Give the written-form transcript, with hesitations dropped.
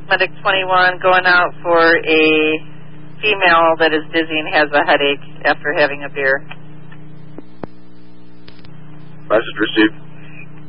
Medic 21 going out for a female that is dizzy and has a headache after having a beer. Message received.